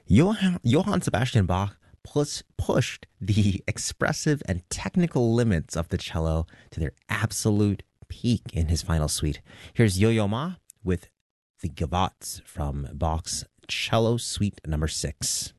Johann Sebastian Bach pushed the expressive and technical limits of the cello to their absolute peak in his final suite. Here's Yo-Yo Ma with the Gavotte from Bach's Cello Suite number 6.